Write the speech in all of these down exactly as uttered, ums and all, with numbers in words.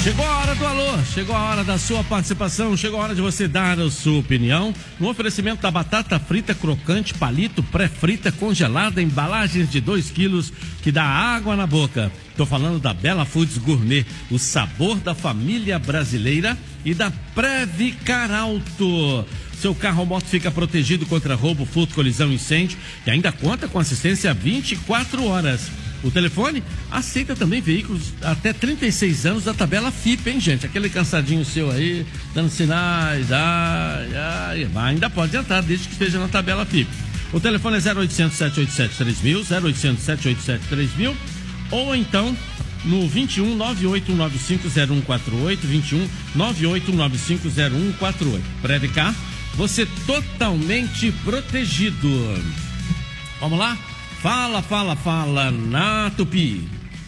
Chegou a hora do alô, chegou a hora da sua participação, chegou a hora de você dar a sua opinião. No oferecimento da batata frita crocante, palito, pré-frita, congelada, embalagens de dois quilos, que dá água na boca. Tô falando da Bela Foods Gourmet, o sabor da família brasileira, e da Previcar Alto. Seu carro ou moto fica protegido contra roubo, furto, colisão, incêndio e ainda conta com assistência vinte e quatro horas. O telefone aceita também veículos até trinta e seis anos da tabela F I P, hein, gente? Aquele cansadinho seu aí, dando sinais, ai, ai, ainda pode entrar, desde que esteja na tabela F I P. O telefone é zero oitocentos, sete oito sete, três mil, zero oitocentos, sete oito sete, três mil, ou então no vinte e um, nove oito nove cinco, zero um quatro oito, vinte e um, nove oito nove cinco, zero um quatro oito. Previcar, você totalmente protegido. Vamos lá? Fala, fala, fala, na Tupi.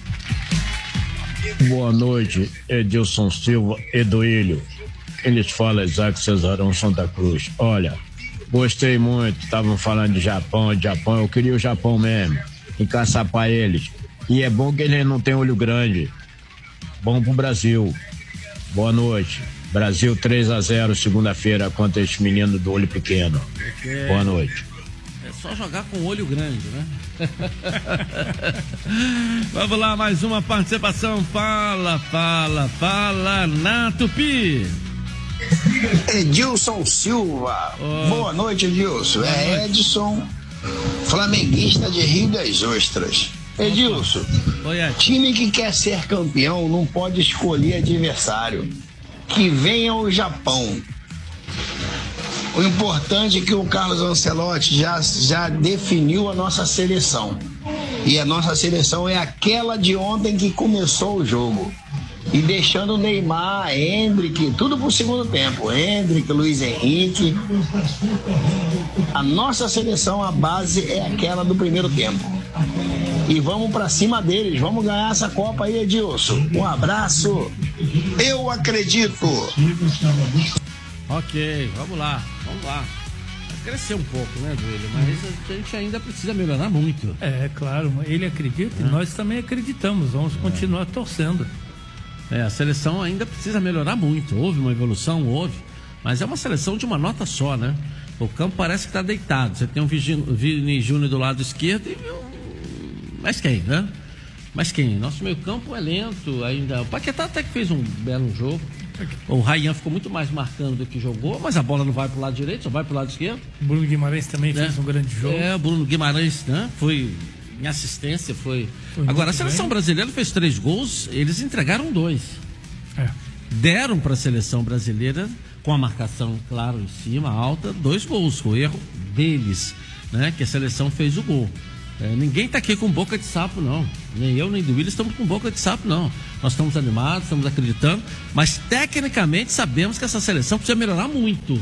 Boa noite, Edilson Silva e Duílio. Quem lhes fala é Isaac Cesarão Santa Cruz. Olha, gostei muito, estavam falando de Japão, de Japão, eu queria o Japão mesmo, encaçapar eles. E é bom que eles não têm olho grande. Bom pro Brasil. Boa noite. Brasil três a zero, segunda-feira, contra esse menino do olho pequeno. Okay. Boa noite. É só jogar com o olho grande, né? Vamos lá, mais uma participação. Fala, fala, fala na Tupi. Edilson Silva. Oh. Boa noite, Edilson. Boa é noite. Edson, flamenguista de Rio das Ostras. Edilson, Oi, Ed. Time que quer ser campeão não pode escolher adversário. Que venha o Japão. O importante é que o Carlos Ancelotti já, já definiu a nossa seleção. E a nossa seleção é aquela de ontem que começou o jogo. E deixando o Neymar, Hendrick, tudo pro segundo tempo. Hendrick, Luiz Henrique. A nossa seleção, a base é aquela do primeiro tempo. E vamos pra cima deles, vamos ganhar essa Copa aí, Edilson. Um abraço. Eu acredito. Ok, vamos lá, vamos lá. Vai crescer um pouco, né, Duílio? Mas a gente ainda precisa melhorar muito. É, claro, ele acredita é. e nós também acreditamos, vamos é. continuar torcendo. É, a seleção ainda precisa melhorar muito. Houve uma evolução, houve, mas é uma seleção de uma nota só, né? O campo parece que está deitado. Você tem um Vini Júnior do lado esquerdo e mas quem, né? Mas quem? Nosso meio campo é lento ainda. O Paquetá até que fez um belo jogo. O Ryan ficou muito mais marcando do que jogou, mas a bola não vai pro lado direito, só vai pro lado esquerdo. O Bruno Guimarães também né? fez um grande jogo. É, o Bruno Guimarães, né? Foi em assistência, foi... foi Agora, a seleção bem. brasileira fez três gols, eles entregaram dois. É. Deram para a seleção brasileira, com a marcação, claro, em cima, alta, dois gols, com o erro deles, né? Que a seleção fez o gol. É, ninguém está aqui com boca de sapo, não. Nem eu, nem do Willis estamos com boca de sapo, não. Nós estamos animados, estamos acreditando, mas tecnicamente sabemos que essa seleção precisa melhorar muito.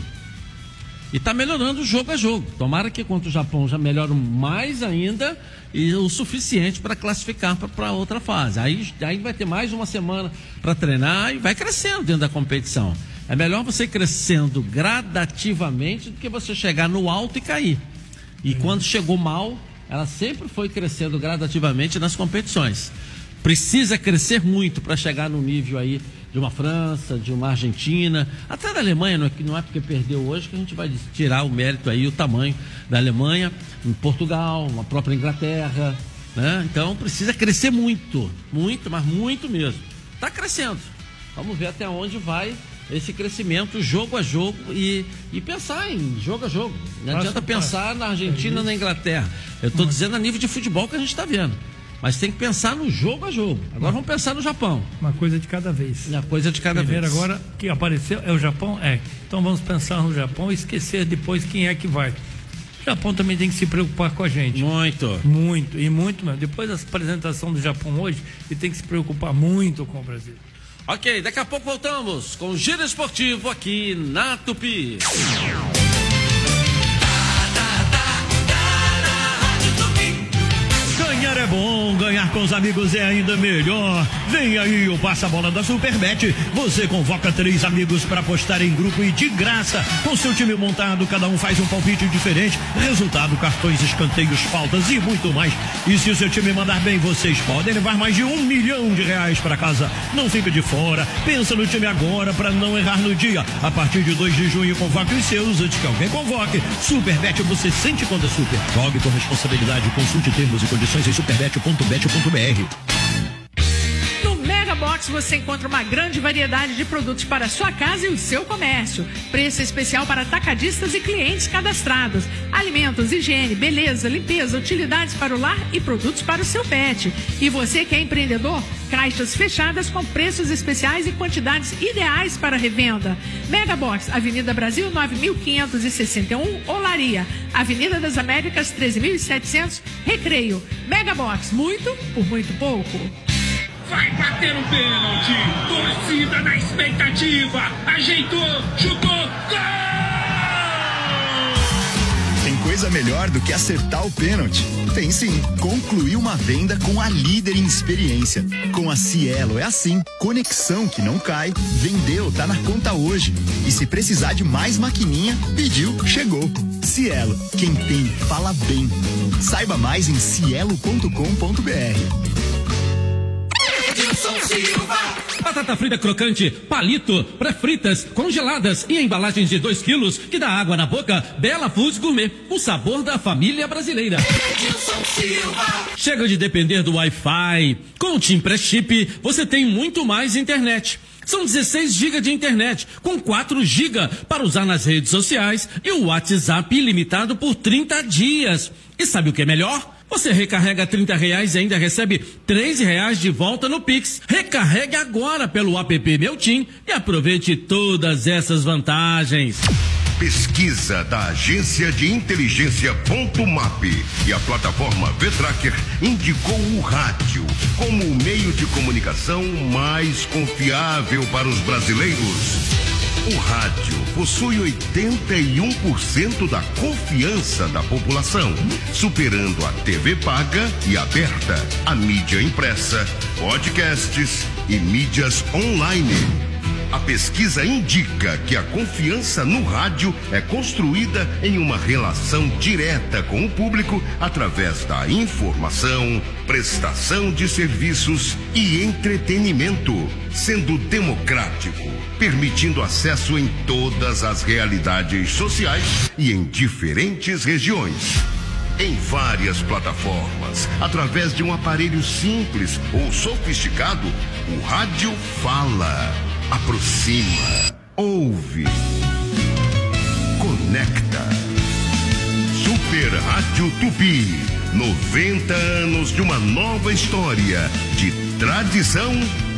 E está melhorando jogo a jogo. Tomara que contra o Japão já melhore mais ainda e o suficiente para classificar para outra fase. Aí, aí vai ter mais uma semana para treinar e vai crescendo dentro da competição. É melhor você ir crescendo gradativamente do que você chegar no alto e cair. E quando chegou mal, ela sempre foi crescendo gradativamente nas competições. Precisa crescer muito para chegar no nível aí de uma França, de uma Argentina, até da Alemanha, não é, não é porque perdeu hoje que a gente vai tirar o mérito aí, o tamanho da Alemanha, em Portugal, a própria Inglaterra, né? Então precisa crescer muito, muito, mas muito mesmo. Está crescendo. Vamos ver até onde vai esse crescimento, jogo a jogo, e, e pensar em jogo a jogo. Não adianta pensar na Argentina, na Inglaterra. Eu estou dizendo a nível de futebol que a gente está vendo. Mas tem que pensar no jogo a jogo. Agora vamos pensar no Japão. Uma coisa de cada vez. Uma coisa de cada Primeiro vez. Agora que apareceu é o Japão? É. Então vamos pensar no Japão e esquecer depois quem é que vai. O Japão também tem que se preocupar com a gente. Muito. Muito, e muito mesmo. Depois da apresentação do Japão hoje, ele tem que se preocupar muito com o Brasil. Ok, daqui a pouco voltamos com o Giro Esportivo aqui na Tupi. Ganhar é bom, ganhar com os amigos é ainda melhor. Vem aí o Passa-Bola da Superbet. Você convoca três amigos para apostar em grupo e de graça. Com seu time montado, cada um faz um palpite diferente. Resultado, cartões, escanteios, faltas e muito mais. E se o seu time mandar bem, vocês podem levar mais de um milhão de reais para casa. Não fica de fora. Pensa no time agora para não errar no dia. A partir de dois de junho, convoque os seus antes que alguém convoque. Superbet, você sente quando é super. Jogue com responsabilidade. Consulte termos e condições em superbet ponto bet ponto br. Box você encontra uma grande variedade de produtos para a sua casa e o seu comércio. Preço especial para atacadistas e clientes cadastrados. Alimentos, higiene, beleza, limpeza, utilidades para o lar e produtos para o seu pet. E você que é empreendedor, caixas fechadas com preços especiais e quantidades ideais para revenda. Mega Box, Avenida Brasil nove mil quinhentos e sessenta e um, Olaria. Avenida das Américas treze mil e setecentos, Recreio. Mega Box, muito por muito pouco. Vai bater um pênalti, torcida na expectativa, ajeitou, chutou, gol! Tem coisa melhor do que acertar o pênalti? Tem sim, concluir uma venda com a líder em experiência. Com a Cielo é assim, conexão que não cai, vendeu, tá na conta hoje. E se precisar de mais maquininha, pediu, chegou. Cielo, quem tem, fala bem. Saiba mais em cielo ponto com ponto br. Batata frita crocante, palito, pré-fritas, congeladas e embalagens de dois quilos que dá água na boca. Bela Foods Gourmet, o sabor da família brasileira. Chega de depender do Wi-Fi. Com o TIM Pré-Chip, você tem muito mais internet. São dezesseis gigas de internet, com quatro gigas para usar nas redes sociais e o WhatsApp ilimitado por trinta dias. E sabe o que é melhor? Você recarrega trinta reais e ainda recebe treze reais de volta no Pix. Recarregue agora pelo app Meu TIM e aproveite todas essas vantagens. Pesquisa da Agência de Inteligência Ponto Map e a plataforma V-Tracker indicou o rádio como o meio de comunicação mais confiável para os brasileiros. O rádio possui oitenta e um por cento da confiança da população, superando a T V paga e aberta, a mídia impressa, podcasts e mídias online. A pesquisa indica que a confiança no rádio é construída em uma relação direta com o público através da informação, prestação de serviços e entretenimento, sendo democrático, permitindo acesso em todas as realidades sociais e em diferentes regiões. Em várias plataformas, através de um aparelho simples ou sofisticado, o rádio fala, aproxima, ouve, conecta. Super Rádio Tupi, noventa anos de uma nova história de tradição